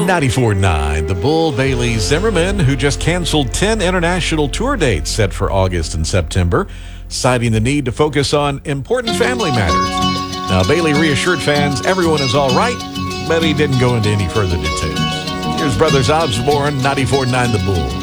94.9, the Bull Bailey Zimmerman, who just canceled 10 international tour dates set for August and September, citing the need to focus on important family matters. Now, Bailey reassured fans everyone is all right, but he didn't go into any further details. Here's Brothers Osborne, 94.9 The Bull.